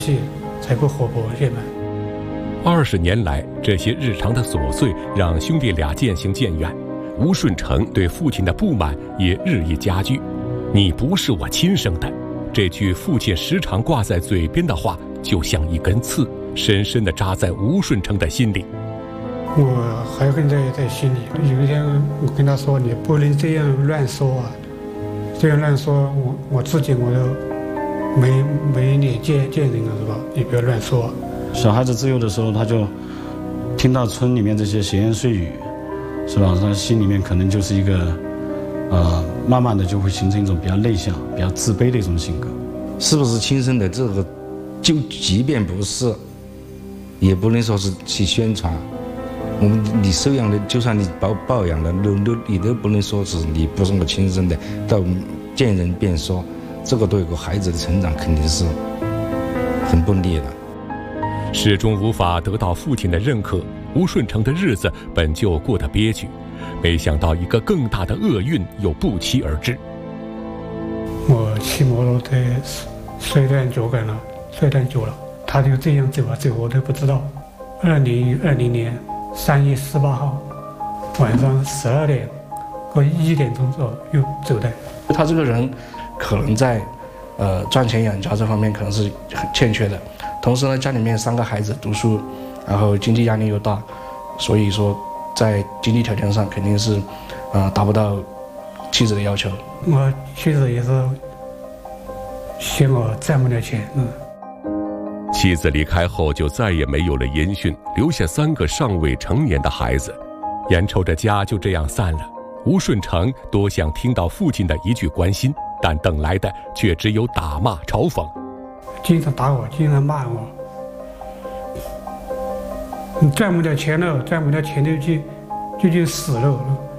才不活泼些嘛。 20年来，这些日常的琐碎让兄弟俩渐行渐远。吴顺成对父亲的不满也日益加剧。你不是我亲生的，这句父亲时常挂在嘴边的话，就像一根刺，深深地扎在吴顺成的心里。 我还跟在心里。有一天我跟他说：“你不能这样乱说啊，这样乱说，我自己我都没脸见人了，是吧？你不要乱说。” 小孩子自幼的时候，他就听到村里面这些闲言碎语，是吧？他心里面可能就是一个，慢慢的就会形成一种比较内向、比较自卑的一种性格。 是不是亲生的这个，就即便不是，也不能说是去宣传。你收养的，就算你抱养的，你都不能说是你不是我亲生的，到见人便说，这个对一个孩子的成长肯定是很不利的。 始终无法得到父亲的认可，吴顺成的日子本就过得憋屈，没想到一个更大的厄运又不期而至。 我骑摩托车摔断脚杆了，摔断脚了，他就这样走啊走，我都不知道。2020年3月18号晚上12点或1点钟左右又走的。 他这个人可能在赚钱养家这方面可能是很欠缺的。同时呢，家里面3个孩子读书，然后经济压力又大，所以说在经济条件上肯定是达不到妻子的要求。 我妻子也是嫌我赚不了钱。 妻子离开后就再也没有了音讯，留下3个尚未成年的孩子，眼瞅着家就这样散了。吴顺成多想听到父亲的一句关心，但等来的却只有打骂嘲讽。 经常打我，经常骂我。你赚不了钱了，赚不了钱就死了，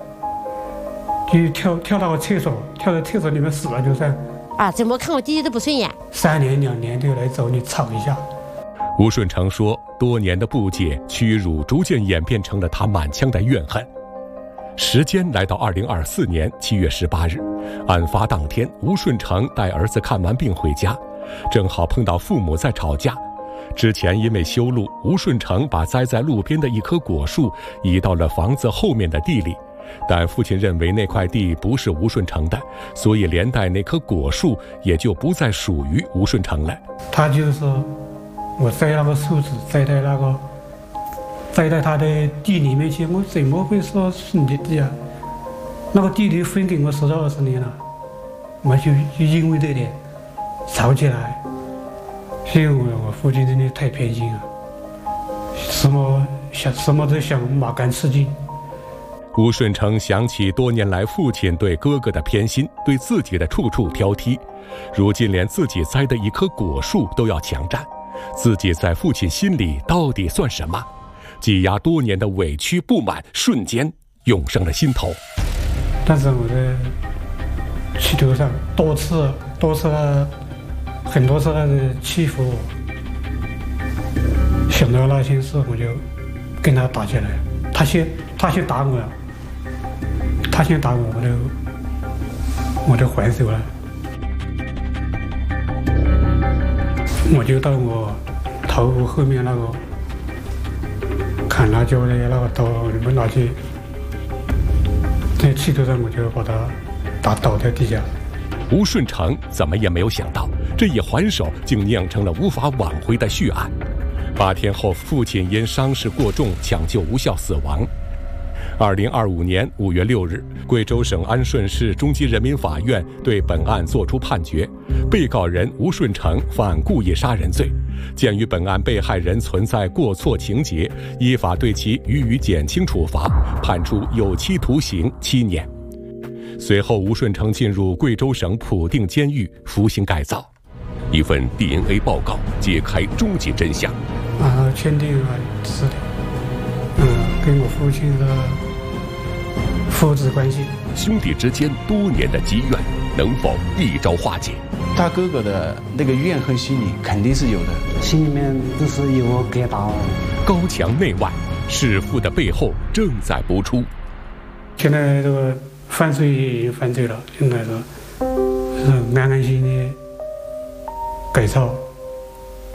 就跳到厕所，跳到厕所里面死了就算。 怎么看我弟弟都不顺眼。 3年2年都来找你吵一下。 吴顺成说，多年的不解、屈辱逐渐演变成了他满腔的怨恨。时间来到2024年7月18日，案发当天，吴顺成带儿子看完病回家，正好碰到父母在吵架。之前因为修路，吴顺成把栽在路边的一棵果树移到了房子后面的地里，但父亲认为那块地不是吴顺成的，所以连带那棵果树也就不再属于吴顺成了。 他就是说我栽那个树枝栽在他的地里面去，我怎么会说是你的地啊？那个地里分给我10到20年了，我就因为这点吵起来。所以我父亲真的太偏心了，什么都想马干吃尽。 吴顺成想起多年来父亲对哥哥的偏心，对自己的处处挑剔，如今连自己栽的一棵果树都要强占，自己在父亲心里到底算什么？积压多年的委屈不满瞬间涌上了心头。 但是我在气头上很多次他的欺负我，想到那些事我就跟他打起来。他先打我，我就还手了。我就到我头部后面那个砍辣椒的那个刀，你们拿去，在气头上我就把他打倒在地下。 吴顺成怎么也没有想到，这一还手竟酿成了无法挽回的血案。8天后，父亲因伤势过重抢救无效死亡。2025年5月6日，贵州省安顺市中级人民法院对本案作出判决，被告人吴顺成犯故意杀人罪。鉴于本案被害人存在过错情节，依法对其予以减轻处罚，判处有期徒刑7年。随后，吴顺成进入贵州省普定监狱服刑改造。一份 DNA 报告揭开终极真相。 签订了是的，跟我父亲的父子关系。 兄弟之间多年的积怨，能否一朝化解？ 他哥哥的那个怨恨心理肯定是有的， 心里面都是有疙瘩。 高墙内外，弑父的背后正在播出。 现在这个犯罪已经犯罪了，现在是安安心心的改造。